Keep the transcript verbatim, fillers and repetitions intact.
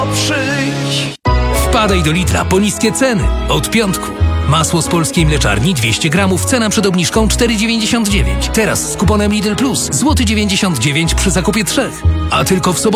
Przyjdź. Wpadaj do Lidla po niskie ceny. Od piątku. Masło z polskiej mleczarni dwieście gramów, cena przed obniżką cztery dziewięćdziesiąt dziewięć. Teraz z kuponem Lidl Plus złoty dziewięćdziesiąt dziewięć przy zakupie trzech. A tylko w sobotę